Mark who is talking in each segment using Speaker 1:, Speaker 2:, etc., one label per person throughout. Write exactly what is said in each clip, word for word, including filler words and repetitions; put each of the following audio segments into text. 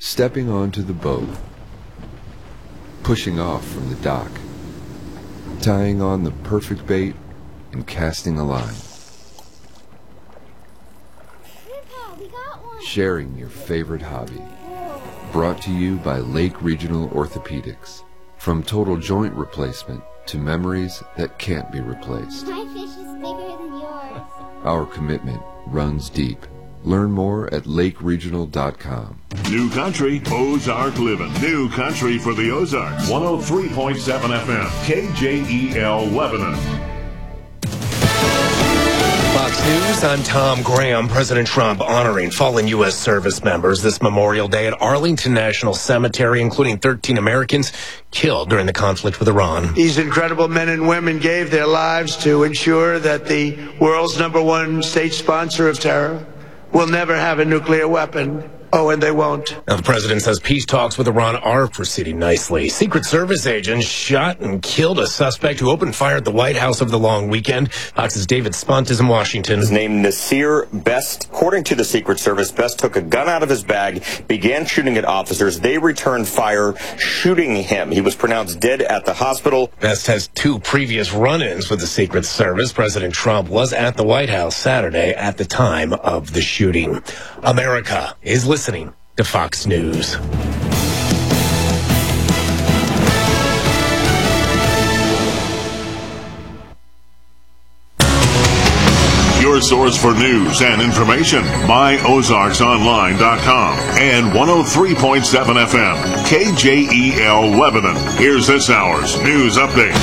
Speaker 1: Stepping onto the boat, pushing off from the dock, tying on the perfect bait, and casting a line.
Speaker 2: Grandpa, we got one.
Speaker 1: Sharing your favorite hobby. Brought to you by Lake Regional Orthopedics. From total joint replacement to memories that can't be replaced.
Speaker 2: My fish is bigger than yours.
Speaker 1: Our commitment runs deep. Learn more at lake regional dot com.
Speaker 3: New Country, Ozark Living. New Country for the Ozarks. one oh three point seven F M, K J E L Lebanon.
Speaker 4: Fox News, I'm Tom Graham. President Trump honoring fallen U S service members this Memorial Day at Arlington National Cemetery, including thirteen Americans killed during the conflict with Iran.
Speaker 5: These incredible men and women gave their lives to ensure that the world's number one state sponsor of terror will never have a nuclear weapon. Oh, and they won't.
Speaker 4: Now, the president says peace talks with Iran are proceeding nicely. Secret Service agents shot and killed a suspect who opened fire at the White House over the long weekend. Fox's David Spunt is in Washington.
Speaker 6: His name Nasir Best. According to the Secret Service, Best took a gun out of his bag, began shooting at officers. They returned fire, shooting him. He was pronounced dead at the hospital.
Speaker 4: Best has two previous run-ins with the Secret Service. President Trump was at the White House Saturday at the time of the shooting. America is listening. Listening to Fox News.
Speaker 3: Your source for news and information, my ozarks online dot com and one oh three point seven F M, K J E L Lebanon. Here's this hour's news update.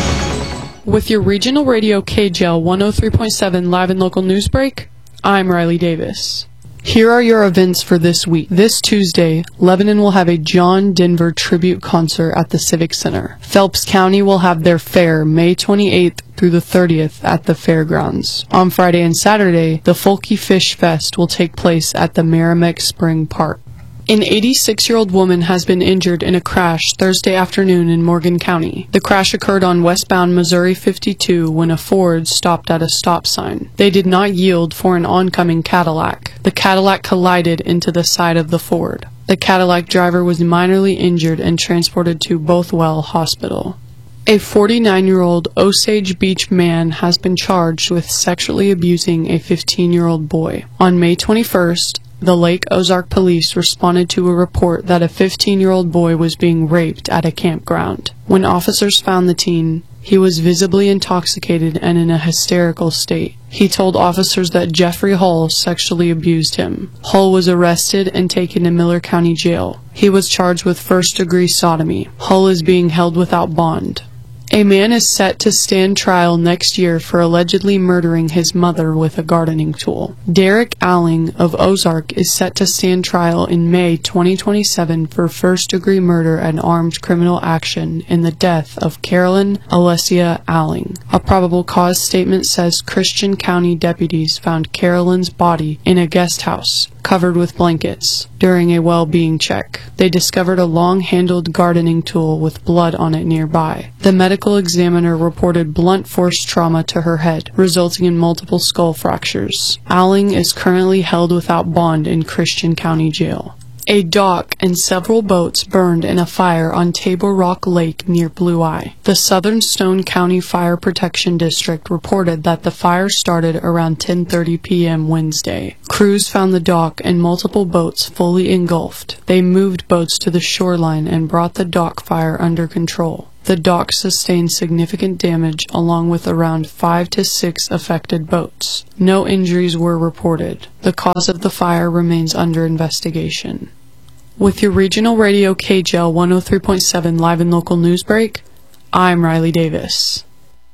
Speaker 7: With your regional radio K J L one oh three point seven live and local news break, I'm Riley Davis. Here are your events for this week. This Tuesday, Lebanon will have a John Denver tribute concert at the Civic Center. Phelps County will have their fair May twenty-eighth through the thirtieth at the fairgrounds. On Friday and Saturday, the Folky Fish Fest will take place at the Merrimack Spring Park. An eighty-six-year-old woman has been injured in a crash Thursday afternoon in Morgan County. The crash occurred on westbound Missouri fifty-two when a Ford stopped at a stop sign. They did not yield for an oncoming Cadillac. The Cadillac collided into the side of the Ford. The Cadillac driver was minorly injured and transported to Bothwell Hospital. A forty-nine-year-old Osage Beach man has been charged with sexually abusing a fifteen-year-old boy. On May twenty-first, the Lake Ozark police responded to a report that a fifteen-year-old boy was being raped at a campground. When officers found the teen, he was visibly intoxicated and in a hysterical state. He told officers that Jeffrey Hull sexually abused him. Hull was arrested and taken to Miller County Jail. He was charged with first-degree sodomy. Hull is being held without bond. A man is set to stand trial next year for allegedly murdering his mother with a gardening tool. Derek Alling of Ozark is set to stand trial in May twenty twenty-seven for first-degree murder and armed criminal action in the death of Carolyn Alessia Alling. A probable cause statement says Christian County deputies found Carolyn's body in a guest house, covered with blankets, during a well-being check. They discovered a long-handled gardening tool with blood on it nearby. The medical examiner reported blunt force trauma to her head, resulting in multiple skull fractures. Alling is currently held without bond in Christian County Jail. A dock and several boats burned in a fire on Table Rock Lake near Blue Eye. The Southern Stone County Fire Protection District reported that the fire started around ten thirty p.m. Wednesday. Crews found the dock and multiple boats fully engulfed. They moved boats to the shoreline and brought the dock fire under control. The dock sustained significant damage along with around five to six affected boats. No injuries were reported. The cause of the fire remains under investigation. With your regional radio K J L one oh three point seven live and local news break, I'm Riley Davis.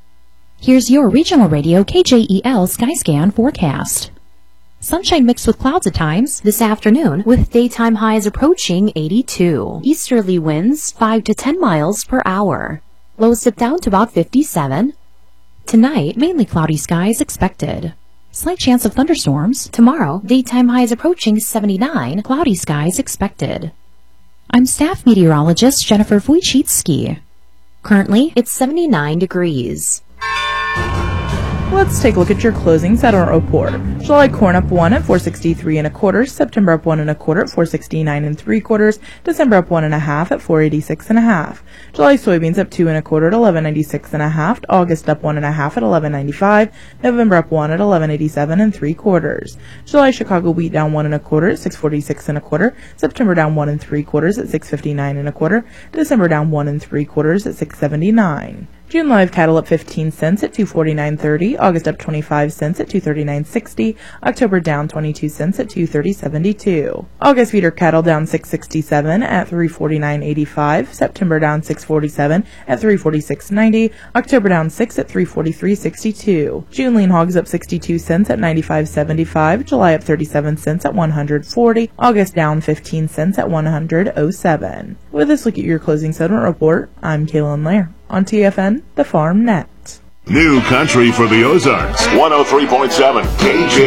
Speaker 8: Here's your regional radio K J E L Skyscan forecast. Sunshine mixed with clouds at times this afternoon, with daytime highs approaching eighty-two. Easterly winds five to ten miles per hour. Lows dip down to about fifty-seven. Tonight, mainly cloudy skies expected. Slight chance of thunderstorms. Tomorrow, daytime highs approaching seventy-nine. Cloudy skies expected. I'm staff meteorologist Jennifer Wojcicki. Currently, it's seventy-nine degrees.
Speaker 9: Let's take a look at your closing settlement report. July corn up one at four sixty-three and a quarter. September up one and a quarter at four sixty-nine and three quarters. December up one and a half at four eighty-six and a half. July soybeans up two and a quarter at eleven ninety-six and a half. August up one and a half at eleven ninety-five. November up one at eleven eighty-seven and three quarters. July Chicago wheat down one and a quarter at six forty-six and a quarter. September down one and three quarters at six fifty-nine and a quarter. December down one and three quarters at six seventy-nine. June live cattle up fifteen cents at two forty-nine thirty. August up twenty-five cents at two thirty-nine sixty. October down twenty-two cents at two thirty seventy-two. August feeder cattle down six sixty-seven at three forty-nine eighty-five. September down six forty-seven at three forty-six ninety. October down six at three forty-three sixty-two. June lean hogs up sixty-two cents at ninety-five seventy-five. July up thirty-seven cents at one hundred forty. August down fifteen cents at one hundred oh seven. With this look at your closing settlement report, I'm Kaylin Lair on T F N, the Farm Net.
Speaker 3: New country for the Ozarks. one oh three point seven K J